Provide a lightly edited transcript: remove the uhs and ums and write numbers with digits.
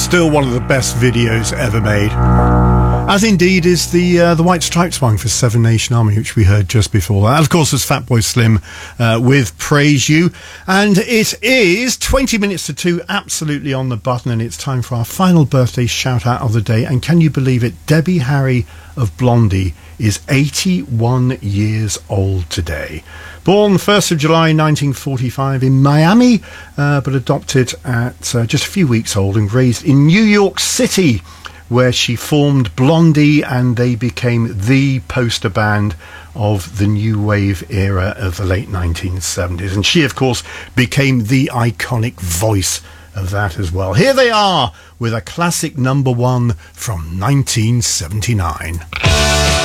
still one of the best videos ever made. As indeed is the White Stripes one for Seven Nation Army, which we heard just before that. Of course, was Fatboy Slim with Praise You. And it is 20 minutes to 2, absolutely on the button, and it's time for our final birthday shout-out of the day. And can you believe it? Debbie Harry of Blondie is 81 years old today. Born 1st of July 1945 in Miami, but adopted at just a few weeks old and raised in New York City, where she formed Blondie, and they became the poster band of the new wave era of the late 1970s. And she, of course, became the iconic voice of that as well. Here they are with a classic number one from 1979.